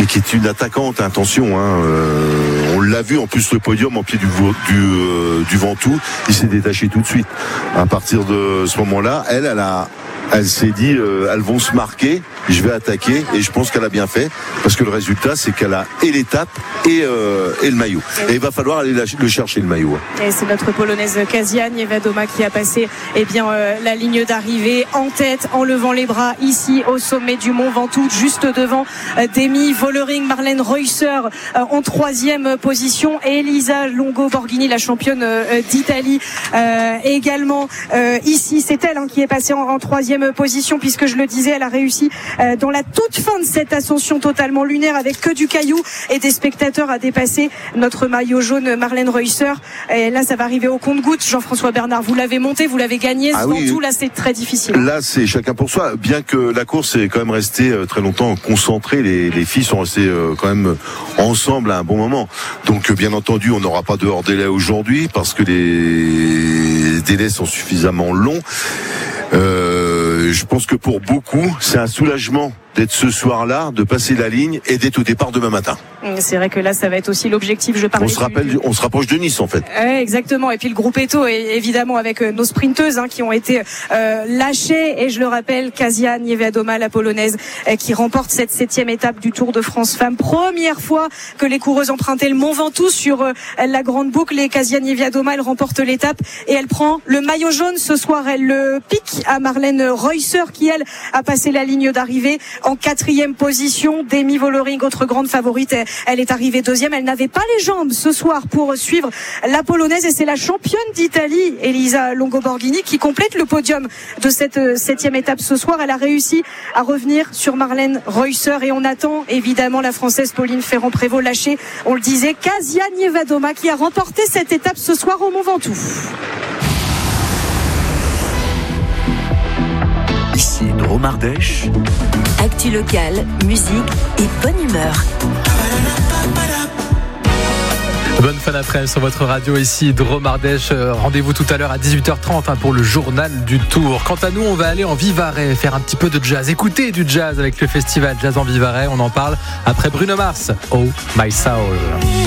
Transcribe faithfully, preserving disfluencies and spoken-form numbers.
qui est une attaquante, attention, hein, euh, on l'a vu en plus le podium en pied du, du, euh, du Ventoux, il s'est détaché tout de suite. À partir de ce moment-là, elle, elle a Elle s'est dit, euh, elles vont se marquer, je vais attaquer, et je pense qu'elle a bien fait, parce que le résultat, c'est qu'elle a et l'étape et, euh, et le maillot. Et il va falloir aller le chercher, le maillot. Et c'est notre Polonaise Kasia Niewiadoma qui a passé eh bien, euh, la ligne d'arrivée en tête, en levant les bras ici au sommet du Mont Ventoux, juste devant euh, Demi Vollering, Marlène Reusser euh, en troisième position, et Elisa Longo Borghini, la championne euh, d'Italie, euh, également euh, ici. C'est elle hein, qui est passée en, en troisième position, puisque je le disais, elle a réussi euh, dans la toute fin de cette ascension totalement lunaire, avec que du caillou et des spectateurs, à dépasser notre maillot jaune Marlène Reusser. Et là ça va arriver au compte-gouttes. Jean-François Bernard, vous l'avez monté, vous l'avez gagné, ah ce oui, Ventoux là c'est très difficile. Là c'est chacun pour soi, bien que la course est quand même restée très longtemps concentrée, les, les filles sont restées quand même ensemble à un bon moment, donc bien entendu on n'aura pas de hors délai aujourd'hui parce que les délais sont suffisamment longs. Euh, je pense que pour beaucoup, c'est un soulagement d'être ce soir-là, de passer la ligne et d'être au départ demain matin. C'est vrai que là, ça va être aussi l'objectif. Je parlais on se rappelle, du... on se rapproche de Nice en fait. Ouais, exactement. Et puis le groupe Eto, évidemment, avec nos sprinteuses hein, qui ont été euh, lâchées. Et je le rappelle, Kasia Niewiadoma, la polonaise, euh, qui remporte cette septième étape du Tour de France Femmes. Première fois que les coureuses empruntaient le Mont Ventoux sur euh, la grande boucle. Et Kasia Niewiadoma, elle remporte l'étape et elle prend le maillot jaune ce soir. Elle le pique à Marlène Reusser, qui elle a passé la ligne d'arrivée en quatrième position. Demi Vollering, autre grande favorite, elle est arrivée deuxième. Elle n'avait pas les jambes ce soir pour suivre la polonaise, et c'est la championne d'Italie, Elisa Longo Borghini, qui complète le podium de cette septième étape ce soir. Elle a réussi à revenir sur Marlène Reusser, et on attend évidemment la française Pauline Ferrand-Prévot lâchée. On le disait, Kasia Niewiadoma qui a remporté cette étape ce soir au Mont Ventoux. Ici Dromardèche. Actu locale, musique et bonne humeur. Bonne fin d'après-midi sur votre radio, ici Dromardèche. Rendez-vous tout à l'heure à dix-huit heures trente hein, pour le journal du Tour. Quant à nous, on va aller en Vivarais, faire un petit peu de jazz, écouter du jazz avec le festival Jazz en Vivarais. On en parle après Bruno Mars. Oh my soul.